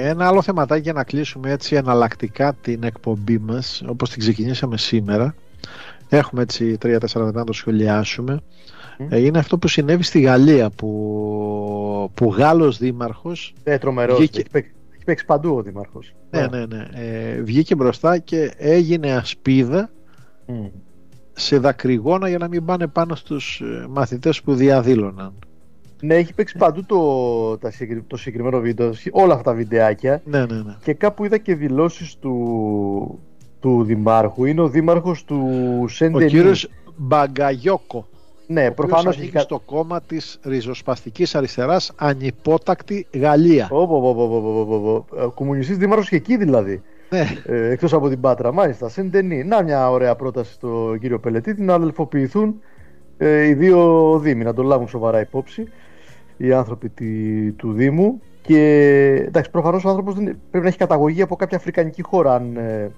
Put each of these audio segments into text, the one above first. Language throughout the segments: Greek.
Ένα άλλο θεματάκι για να κλείσουμε έτσι εναλλακτικά την εκπομπή μας, όπως την ξεκινήσαμε σήμερα. Έχουμε έτσι 3-4 λεπτά να το σχολιάσουμε. Είναι αυτό που συνέβη στη Γαλλία, που Γάλλος δήμαρχος τρομερός, βγήκε... έχει παίξει παντού ο δήμαρχος. Ναι. Βγήκε μπροστά και έγινε ασπίδα σε δακρυγόνα για να μην πάνε πάνω στους μαθητές που διαδήλωναν. Ναι, έχει παίξει παντού το συγκεκριμένο βίντεο, όλα αυτά τα βιντεάκια. Ναι. Και κάπου είδα και δηλώσεις του δημάρχου. Είναι ο δήμαρχος του Σεντενί. Ο κύριος Μπαγκαγιόκο. Ναι, προφανώς ανήκει στο κόμμα της ριζοσπαστικής αριστεράς Ανυπότακτη Γαλλία. Κομμουνιστής δήμαρχος και εκεί δηλαδή. Ναι. Εκτός από την Πάτρα, μάλιστα. Σεντενί. Να μια ωραία πρόταση στον κύριο Πελετήτη να αδελφοποιηθούν οι δύο δήμοι, να τον λάβουν σοβαρά υπόψη οι άνθρωποι του Δήμου. Και εντάξει, προφανώς ο άνθρωπος πρέπει να έχει καταγωγή από κάποια αφρικανική χώρα, αν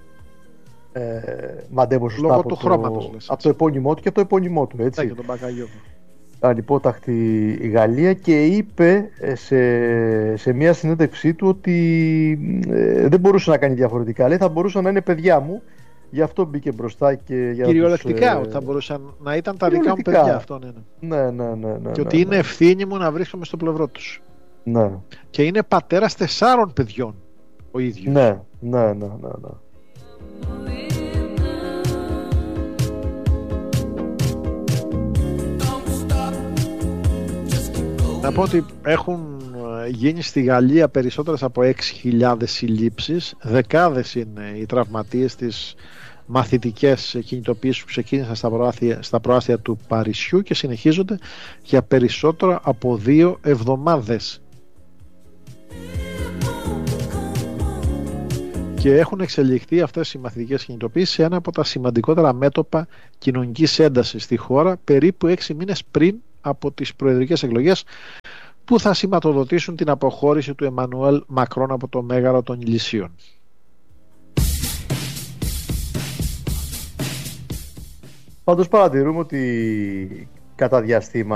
μαντεύω σωστά, λόγω του χρώματος, από το επώνυμό του και από το επώνυμό του, έτσι. Και τον Μπαγκαγιόκο. Ανυπότακτη η Γαλλία, και είπε σε μια συνέντευξή του ότι δεν μπορούσε να κάνει διαφορετικά. Λέει, θα μπορούσαν να είναι παιδιά μου, γι' αυτό μπήκε μπροστά και για κυριολεκτικά, ότι θα μπορούσαν να ήταν τα δικά μου παιδιά, αυτό ναι. Και ότι είναι ευθύνη μου να βρίσκομαι στο πλευρό τους. Ναι. Και είναι πατέρας 4 παιδιών ο ίδιος. Ναι. Να πω ότι έχουν γίνει στη Γαλλία περισσότερες από 6.000 συλλήψεις. Δεκάδες είναι οι τραυματίες της μαθητικές κινητοποιήσεις που ξεκίνησαν στα προάστια του Παρισιού και συνεχίζονται για περισσότερο από 2 εβδομάδες. Και έχουν εξελιχθεί αυτές οι μαθητικές κινητοποιήσεις σε ένα από τα σημαντικότερα μέτωπα κοινωνικής έντασης στη χώρα, περίπου 6 μήνες πριν από τις προεδρικές εκλογές που θα σηματοδοτήσουν την αποχώρηση του Εμμανουέλ Μακρόν από το μέγαρο των Ηλυσίων. Πάντως παρατηρούμε ότι κατά διαστήματα